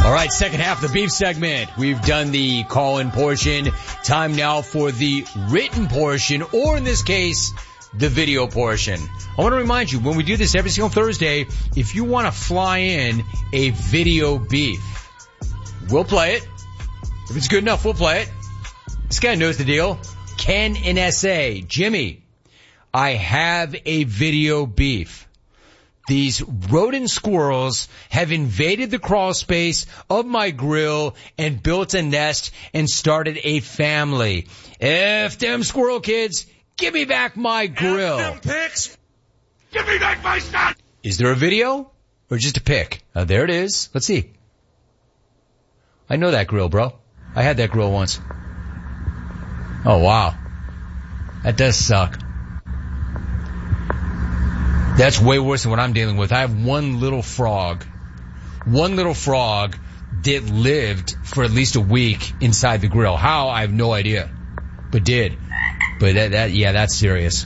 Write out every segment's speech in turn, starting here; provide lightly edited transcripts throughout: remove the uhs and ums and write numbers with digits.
All right, second half of the beef segment. We've done the call-in portion. Time now for the written portion, or in this case, the video portion. I want to remind you, when we do this every single Thursday, if you want to fly in a video beef, we'll play it. If it's good enough, we'll play it. This guy knows the deal. Ken in SA. Jimmy, I have a video beef. These rodent squirrels have invaded the crawl space of my grill and built a nest and started a family. F them squirrel kids, give me back my grill. F them pigs, give me back my stuff. Is there a video or just a pic? There it is. Let's see. I know that grill, bro. I had that grill once. Oh, wow. That does suck. That's way worse than what I'm dealing with. I have one little frog that lived for at least a week inside the grill. How? I have no idea. But did. But that's serious.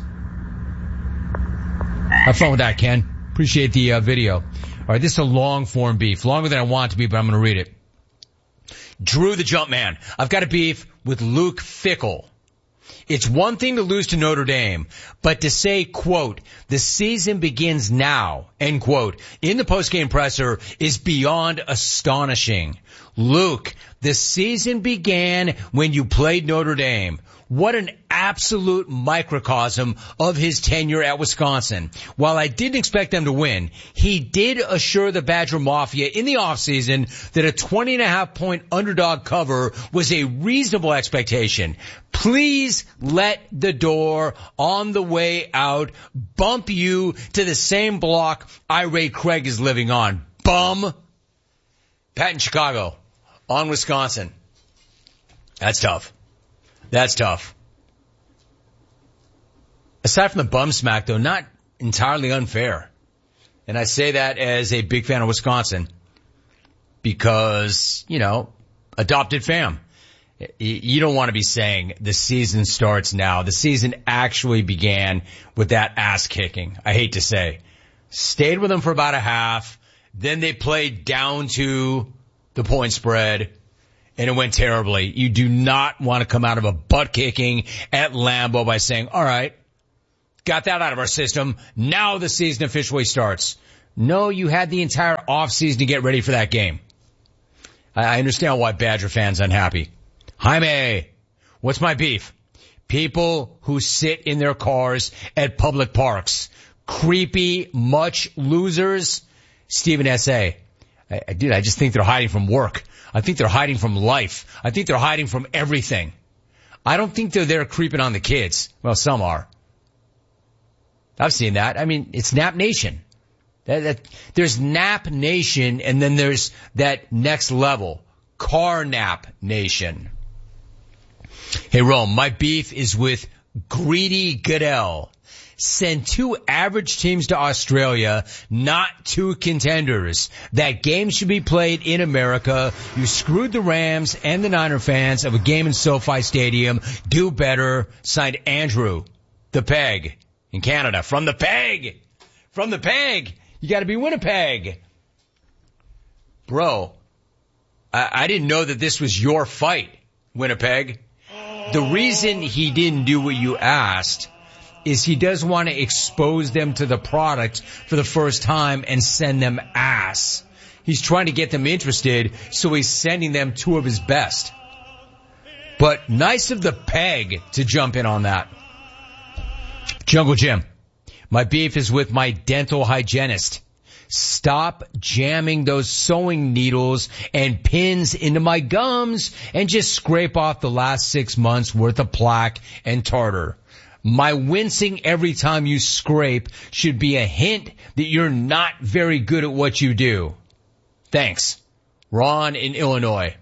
Have fun with that, Ken. Appreciate the video. All right, this is a long form beef. Longer than I want it to be, but I'm going to read it. Drew the Jumpman. I've got a beef with Luke Fickell. It's one thing to lose to Notre Dame, but to say, quote, the season begins now, end quote, in the postgame presser is beyond astonishing. Luke, the season began when you played Notre Dame. What an absolute microcosm of his tenure at Wisconsin. While I didn't expect them to win, he did assure the Badger Mafia in the offseason that a 20.5 point underdog cover was a reasonable expectation. Please let the door on the way out bump you to the same block Irate Craig is living on. Bum. Pat in Chicago. On Wisconsin. That's tough. That's tough. Aside from the bum smack, though, not entirely unfair. And I say that as a big fan of Wisconsin because, adopted fam. You don't want to be saying the season starts now. The season actually began with that ass kicking, I hate to say. Stayed with them for about a half. Then they played down to the point spread. And it went terribly. You do not want to come out of a butt kicking at Lambeau by saying, all right, got that out of our system. Now the season officially starts. No, you had the entire offseason to get ready for that game. I understand why Badger fans unhappy. Jaime, what's my beef? People who sit in their cars at public parks. Creepy, much losers. Stephen S.A. I just think they're hiding from work. I think they're hiding from life. I think they're hiding from everything. I don't think they're there creeping on the kids. Well, some are. I've seen that. I mean, it's Nap Nation. There's Nap Nation, and then there's that next level, Car Nap Nation. Hey, Rome, my beef is with Greedy Goodell. Send 2 average teams to Australia, not 2 contenders. That game should be played in America. You screwed the Rams and the Niner fans of a game in SoFi Stadium. Do better. Signed Andrew, the Peg, in Canada. From the Peg! From the Peg! You gotta be Winnipeg. Bro, I didn't know that this was your fight, Winnipeg. The reason he didn't do what you asked is he does want to expose them to the product for the first time and send them ass. He's trying to get them interested, so he's sending them 2 of his best. But nice of the Peg to jump in on that. Jungle Jim, my beef is with my dental hygienist. Stop jamming those sewing needles and pins into my gums and just scrape off the last 6 months worth of plaque and tartar. My wincing every time you scrape should be a hint that you're not very good at what you do. Thanks. Ron in Illinois.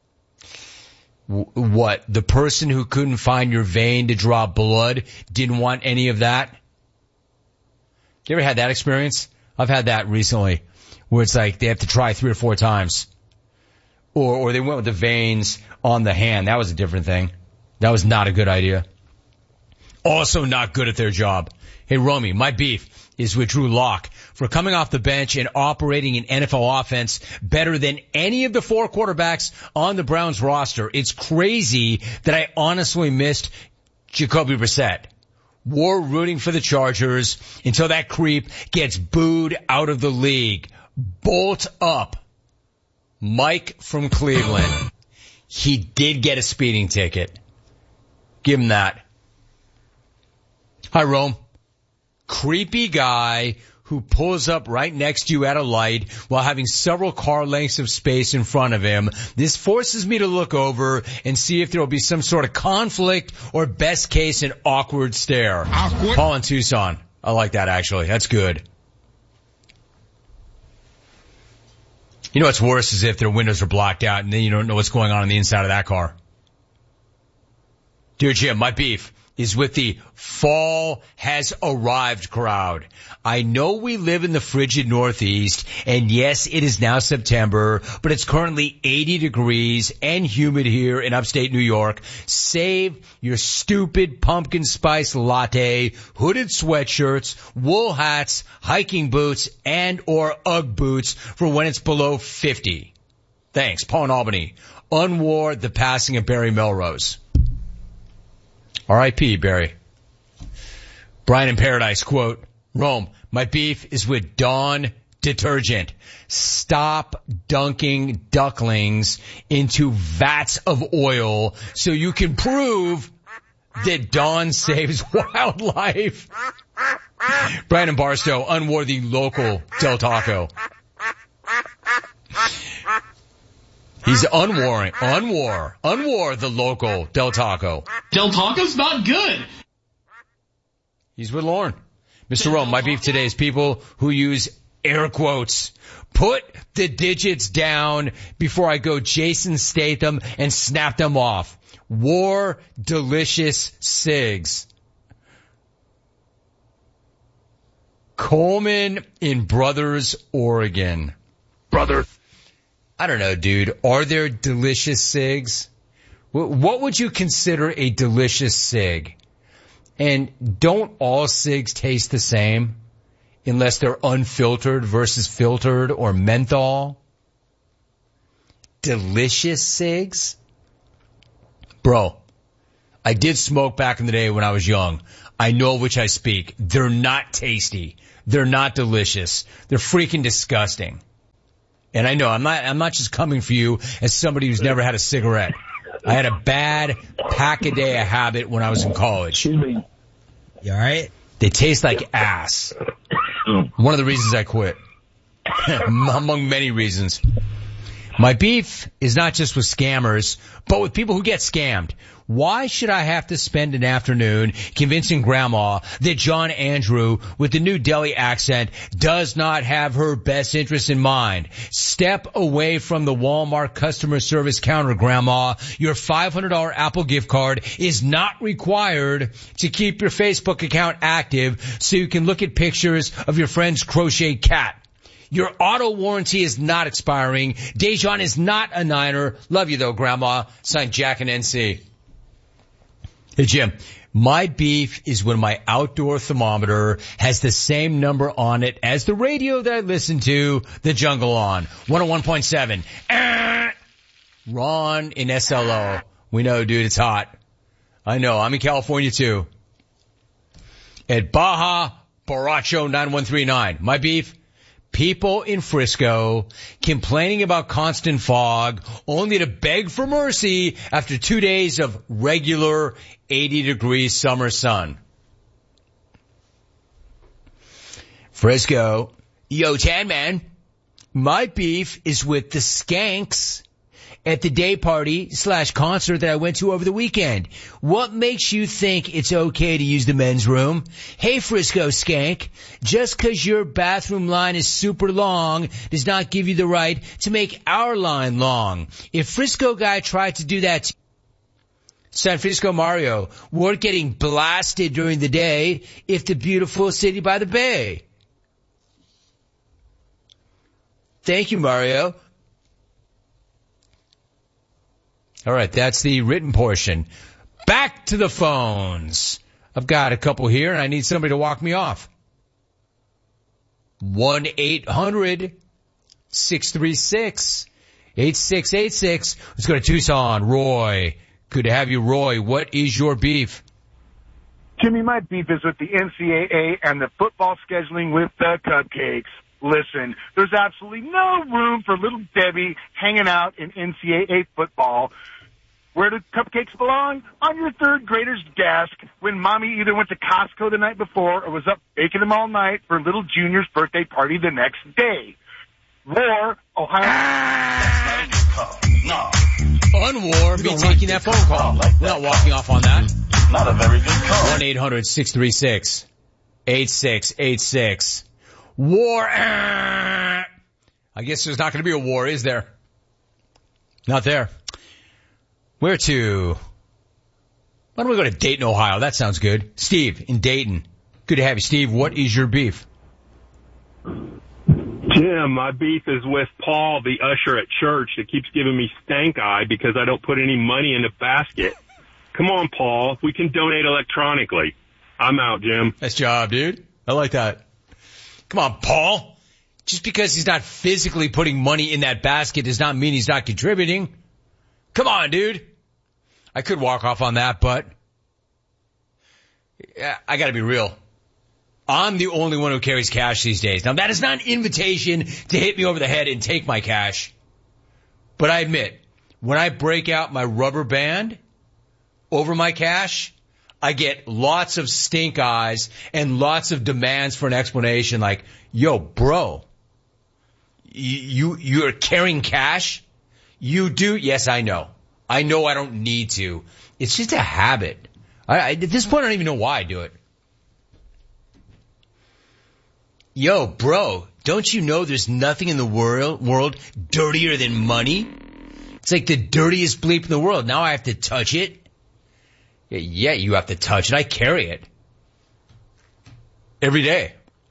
What? The person who couldn't find your vein to draw blood didn't want any of that? You ever had that experience? I've had that recently, where it's like they have to try 3 or 4 times. Or they went with the veins on the hand. That was a different thing. That was not a good idea. Also not good at their job. Hey, Romy, my beef is with Drew Lock for coming off the bench and operating an NFL offense better than any of the 4 quarterbacks on the Browns roster. It's crazy that I honestly missed Jacoby Brissett. War rooting for the Chargers until that creep gets booed out of the league. Bolt up. Mike from Cleveland. He did get a speeding ticket. Give him that. Hi, Rome. Creepy guy who pulls up right next to you at a light while having several car lengths of space in front of him. This forces me to look over and see if there will be some sort of conflict or best case an awkward stare. Awkward. Paul in Tucson. I like that actually. That's good. You know what's worse is if their windows are blocked out and then you don't know what's going on the inside of that car. Dear Jim, my beef is with the fall has arrived crowd. I know we live in the frigid Northeast, and yes, it is now September, but it's currently 80 degrees and humid here in upstate New York. Save your stupid pumpkin spice latte, hooded sweatshirts, wool hats, hiking boots, and or Ugg boots for when it's below 50. Thanks, Paul in Albany. Unwar the passing of Barry Melrose. R.I.P. Barry. Brian in Paradise, quote, Rome, my beef is with Dawn detergent. Stop dunking ducklings into vats of oil so you can prove that Dawn saves wildlife. Brian in Barstow, unwar the local Del Taco. He's unwar the local Del Taco. Del Taco's not good. He's with Lauren. Mr. Rome, my beef today is people who use air quotes. Put the digits down before I go Jason Statham and snap them off. War delicious cigs. Coleman in Brothers, Oregon. Brother. I don't know, dude. Are there delicious cigs? What would you consider a delicious cig? And don't all cigs taste the same unless they're unfiltered versus filtered or menthol? Delicious cigs? Bro, I did smoke back in the day when I was young. I know of which I speak. They're not tasty. They're not delicious. They're freaking disgusting. And I know, I'm not just coming for you as somebody who's never had a cigarette. I had a bad pack-a-day habit when I was in college. Excuse me. You alright? They taste like ass. One of the reasons I quit. Among many reasons. My beef is not just with scammers, but with people who get scammed. Why should I have to spend an afternoon convincing Grandma that John Andrew with the new Delhi accent does not have her best interests in mind? Step away from the Walmart customer service counter, Grandma. Your $500 Apple gift card is not required to keep your Facebook account active so you can look at pictures of your friend's crocheted cat. Your auto warranty is not expiring. Dejan is not a Niner. Love you though, Grandma. Signed, Jack and NC. Hey, Jim. My beef is when my outdoor thermometer has the same number on it as the radio that I listen to, The Jungle on. 101.7. Ron in SLO. We know, dude, it's hot. I know. I'm in California too. At Baja Borracho 9139. My beef? People in Frisco complaining about constant fog only to beg for mercy after 2 days of regular 80-degree summer sun. Frisco, yo, Tan Man, my beef is with the skanks at the day party / concert that I went to over the weekend. What makes you think it's okay to use the men's room? Hey, Frisco skank, just 'cause your bathroom line is super long does not give you the right to make our line long. If Frisco guy tried to do that, San Francisco Mario, we're getting blasted during the day if the beautiful city by the bay. Thank you, Mario. All right, that's the written portion. Back to the phones. I've got a couple here, and I need somebody to walk me off. 1-800-636-8686. Let's go to Tucson. Roy. Good to have you, Roy. What is your beef? Jimmy, my beef is with the NCAA and the football scheduling with the cupcakes. Listen, there's absolutely no room for little Debbie hanging out in NCAA football. Where do cupcakes belong? On your third grader's desk when mommy either went to Costco the night before or was up baking them all night for little Junior's birthday party the next day. War, Ohio. No. On War, be taking that phone call. We're not walking off on that. Not a very good call. 1-800-636-8686. War. I guess there's not going to be a war, is there? Not there. Where to? Why don't we go to Dayton, Ohio? That sounds good. Steve in Dayton. Good to have you, Steve. What is your beef? Jim, my beef is with Paul, the usher at church that keeps giving me stank eye because I don't put any money in the basket. Come on, Paul. We can donate electronically. I'm out, Jim. Nice job, dude. I like that. Come on, Paul. Just because he's not physically putting money in that basket does not mean he's not contributing. Come on, dude. I could walk off on that, but I gotta be real. I'm the only one who carries cash these days. Now, that is not an invitation to hit me over the head and take my cash. But I admit, when I break out my rubber band over my cash, I get lots of stink eyes and lots of demands for an explanation like, yo, bro, you're carrying cash? You do? Yes, I know. I know I don't need to. It's just a habit. At this point, I don't even know why I do it. Yo, bro, don't you know there's nothing in the world dirtier than money? It's like the dirtiest bleep in the world. Now I have to touch it. Yeah, you have to touch it. I carry it. Every day.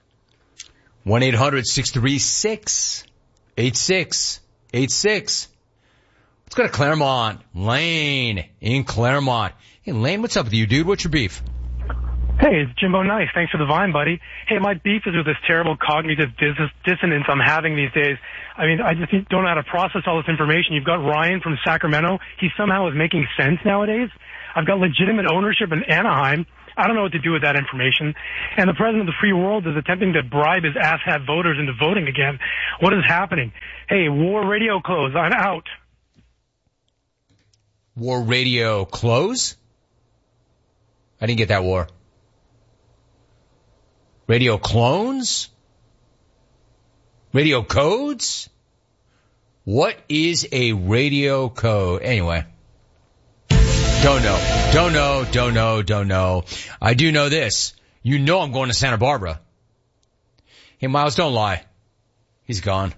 1-800-636-8686. Let's go to Claremont. Lane in Claremont. Hey, Lane, what's up with you, dude? What's your beef? Hey, it's Jimbo Nice. Thanks for the Vine, buddy. Hey, my beef is with this terrible cognitive dissonance I'm having these days. I mean, I just don't know how to process all this information. You've got Ryan from Sacramento. He somehow is making sense nowadays. I've got legitimate ownership in Anaheim. I don't know what to do with that information. And the president of the free world is attempting to bribe his asshat voters into voting again. What is happening? Hey, War Radio close. I'm out. War Radio close? I didn't get that, War. Radio clones? Radio codes? What is a radio code? Anyway. Don't know. I do know this. You know I'm going to Santa Barbara. Hey, Miles, don't lie. He's gone.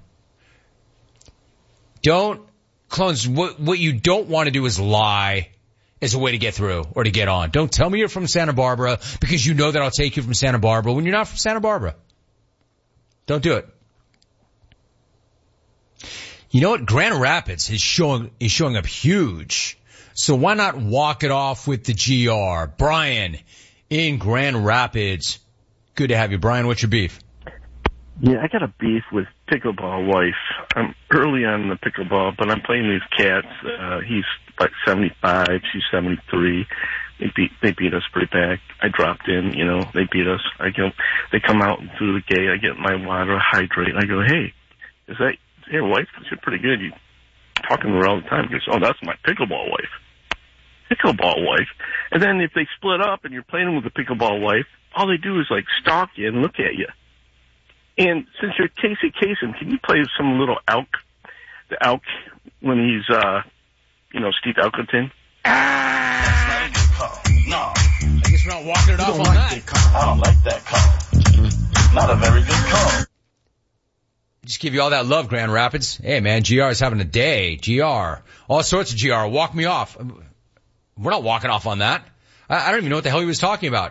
Clones, what you don't want to do is lie as a way to get through or to get on. Don't tell me you're from Santa Barbara because you know that I'll take you from Santa Barbara when you're not from Santa Barbara. Don't do it. You know what? Grand Rapids is showing up huge. So why not walk it off with the GR? Brian in Grand Rapids. Good to have you. Brian, what's your beef? Yeah, I got a beef with Pickleball Wife. I'm early on the pickleball, but I'm playing these cats. He's like 75, she's 73. They beat us pretty bad. I dropped in, they beat us. They come out through the gate. I get my water, hydrate, and I go, hey, is that your wife? She's pretty good. You talking to her all the time. He goes, oh, that's my pickleball wife. Pickleball wife. And then if they split up and you're playing with the pickleball wife, all they do is like stalk you and look at you. And since you're Casey Kasem, can you play some little Elk? The Elk when he's, Steve Elkington? That's not a good call. No. I guess we're not walking it off on that. I don't like that call. Not a very good call. Just give you all that love, Grand Rapids. Hey, man, GR is having a day. GR. All sorts of GR. Walk me off. We're not walking off on that. I don't even know what the hell he was talking about.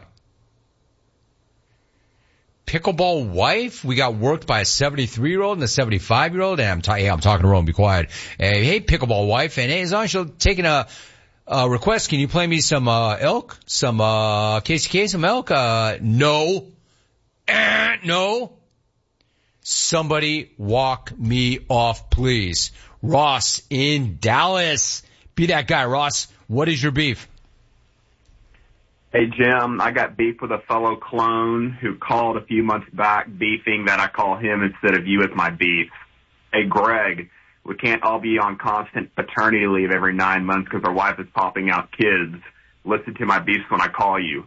Pickleball wife? We got worked by a 73-year-old and a 75-year-old. And I'm talking to Rome. Be quiet. Hey, pickleball wife. And hey, as long as you're taking a request, can you play me some elk? Some Casey Kasem elk? No. No. Somebody walk me off, please. Ross in Dallas. Be that guy, Ross. What is your beef? Hey, Jim, I got beef with a fellow clone who called a few months back beefing that I call him instead of you as my beef. Hey, Greg, we can't all be on constant paternity leave every 9 months because our wife is popping out kids. Listen to my beefs when I call you.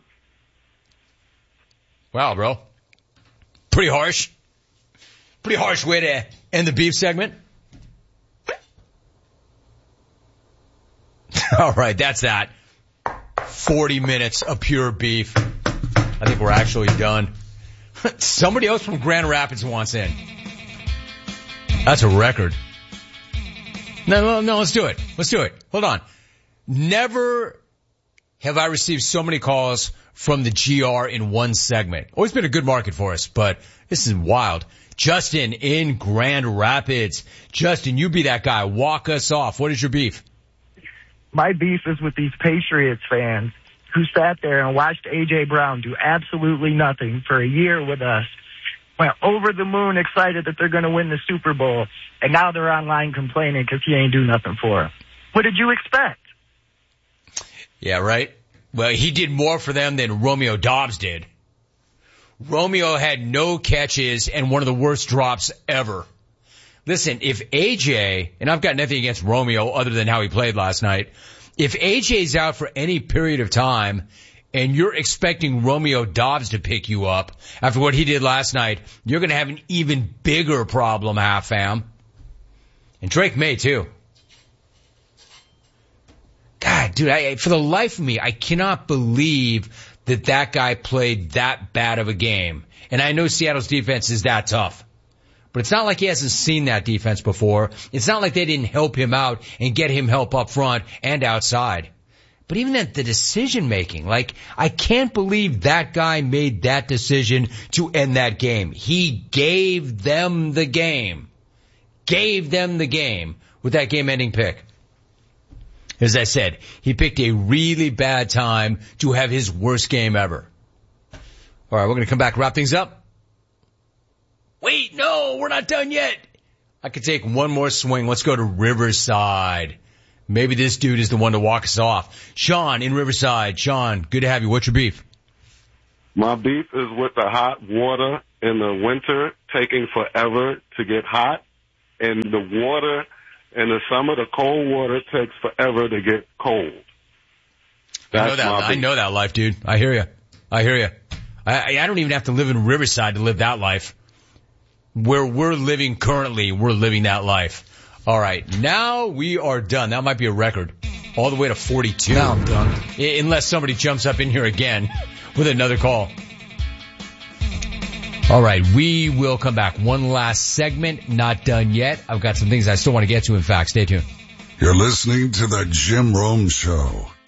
Wow, bro. Pretty harsh. Pretty harsh way to end the beef segment. All right, that's that. 40 minutes of pure beef. I think we're actually done. Somebody else from Grand Rapids wants in. That's a record. No, let's do it. Let's do it. Hold on. Never have I received so many calls from the GR in one segment. Always been a good market for us, but this is wild. Justin in Grand Rapids. Justin, you be that guy. Walk us off. What is your beef? My beef is with these Patriots fans who sat there and watched A.J. Brown do absolutely nothing for a year with us, went over the moon excited that they're going to win the Super Bowl, and now they're online complaining because he ain't do nothing for them. What did you expect? Yeah, right. Well, he did more for them than Romeo Doubs did. Romeo had no catches and one of the worst drops ever. Listen, if AJ, and I've got nothing against Romeo other than how he played last night, if AJ's out for any period of time and you're expecting Romeo Doubs to pick you up after what he did last night, you're going to have an even bigger problem, half fam. And Drake May too. God, dude, for the life of me, I cannot believe that guy played that bad of a game. And I know Seattle's defense is that tough. But it's not like he hasn't seen that defense before. It's not like they didn't help him out and get him help up front and outside. But even at the decision making, like, I can't believe that guy made that decision to end that game. He gave them the game. Gave them the game with that game-ending pick. As I said, he picked a really bad time to have his worst game ever. All right, we're going to come back and wrap things up. Wait, no, we're not done yet. I could take one more swing. Let's go to Riverside. Maybe this dude is the one to walk us off. Sean in Riverside. Sean, good to have you. What's your beef? My beef is with the hot water in the winter taking forever to get hot, and the water in the summer, the cold water takes forever to get cold. I know that life, dude. I hear you. I don't even have to live in Riverside to live that life. Where we're living currently, we're living that life. All right, now we are done. That might be a record. All the way to 42. Now I'm done. Unless somebody jumps up in here again with another call. All right, we will come back. One last segment, not done yet. I've got some things I still want to get to, in fact. Stay tuned. You're listening to The Jim Rome Show.